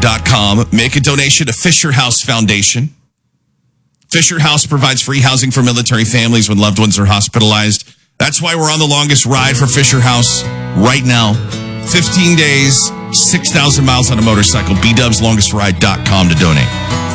FisherHouse.com. Make a donation to Fisher House Foundation. Fisher House provides free housing for military families when loved ones are hospitalized. That's why we're on the longest ride for Fisher House right now. 15 days, 6,000 miles on a motorcycle. BDubsLongestRide.com to donate.